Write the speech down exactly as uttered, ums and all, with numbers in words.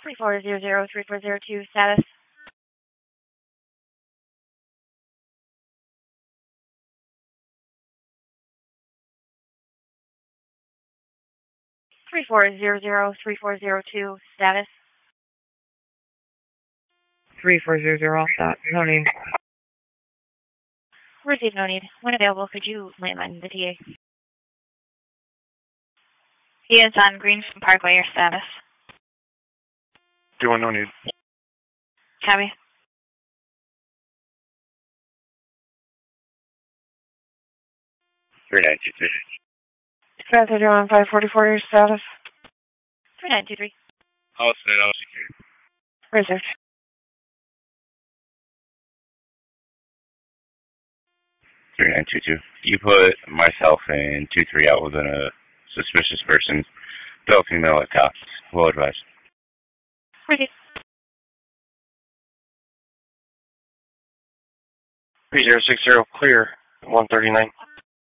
three four zero zero three four zero two, status. three four zero zero three four zero two, status. three four zero zero, dot, no need. Received, no need. When available, could you landline the T A? He is on Greenfield Parkway, your status. two one, no need. Copy. three nine two three. five three one five four four, your status. three nine two three. I'll say I'll secure. Reserved. three nine two two. You put myself and two three out with a suspicious person. Male, female at cops. Well advised. Received. three zero six zero, clear. one thirty-nine.